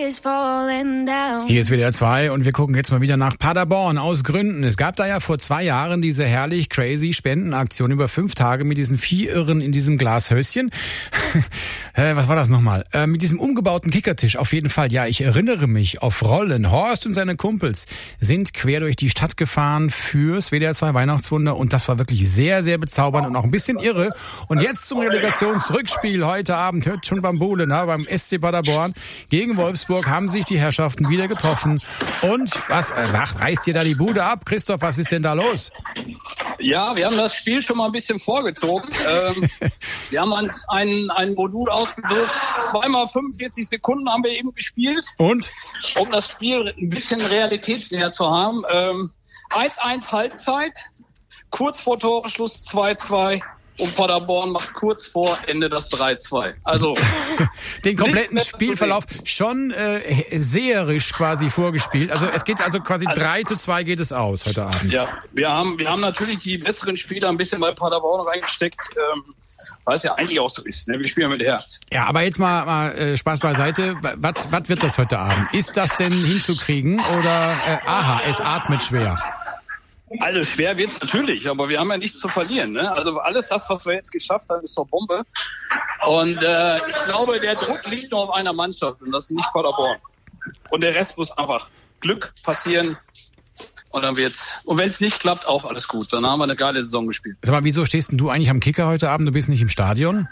is falling down. Hier ist WDR 2 und wir gucken jetzt mal wieder nach Paderborn aus Gründen. Es gab da ja vor 2 Jahren diese herrlich crazy Spendenaktion über 5 Tage mit diesen Vierirren in diesem Glashäuschen. Was war das nochmal? Mit diesem umgebauten Kickertisch auf jeden Fall. Ja, ich erinnere mich auf Rollen. Horst und seine Kumpels sind quer durch die Stadt gefahren fürs WDR 2 Weihnachtswunder und das war wirklich sehr, sehr bezaubernd und auch ein bisschen irre. Und jetzt zum Relegationsrückspiel heute Abend, hört schon Bambule, beim SC Paderborn gegen Wolfsburg haben sich die Herrschaften wieder getroffen. Und was reißt ihr da die Bude ab? Christoph, was ist denn da los? Ja, wir haben das Spiel schon mal ein bisschen vorgezogen. Wir haben uns ein Modul ausgesucht. 2 x 45 Sekunden haben wir eben gespielt. Und? Um das Spiel ein bisschen realitätsnäher zu haben. 1-1 Halbzeit, kurz vor Toreschluss 2-2 und Paderborn macht kurz vor Ende das 3-2. Also den kompletten Spielverlauf schon seherisch quasi vorgespielt. Also es geht also quasi 3-2 geht es aus heute Abend. Ja, wir haben natürlich die besseren Spieler ein bisschen bei Paderborn reingesteckt, weil es ja eigentlich auch so ist. Ne? Wir spielen mit Herz. Ja, aber jetzt mal Spaß beiseite. Was wird das heute Abend? Ist das denn hinzukriegen oder es atmet schwer? Alles schwer wird's natürlich, aber wir haben ja nichts zu verlieren. Ne? Also alles das, was wir jetzt geschafft haben, ist doch Bombe. Und ich glaube, der Druck liegt nur auf einer Mannschaft und das ist nicht Paderborn. Und der Rest muss einfach Glück passieren. Und dann wird's. Und wenn es nicht klappt, auch alles gut. Dann haben wir eine geile Saison gespielt. Sag mal, wieso stehst denn du eigentlich am Kicker heute Abend? Du bist nicht im Stadion?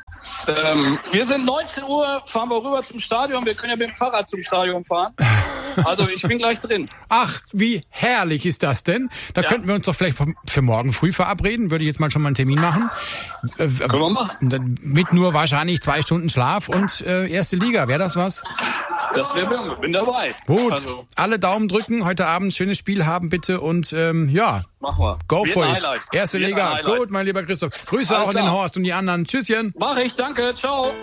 Wir sind 19 Uhr, fahren wir rüber zum Stadion. Wir können ja mit dem Fahrrad zum Stadion fahren. Also ich bin gleich drin. Ach, wie herrlich ist das denn? Da könnten wir uns doch vielleicht für morgen früh verabreden. Würde ich jetzt mal schon mal einen Termin machen. Können wir machen. Mit nur wahrscheinlich 2 Stunden Schlaf und erste Liga. Wäre das was? Das wäre, bin dabei. Gut, also, alle Daumen drücken. Heute Abend schönes Spiel haben bitte und machen wir. Go for it. Highlight. Erste Liga. Gut, mein lieber Christoph. Grüße auch an den Horst und die anderen. Tschüsschen. Mach ich, danke. Ciao.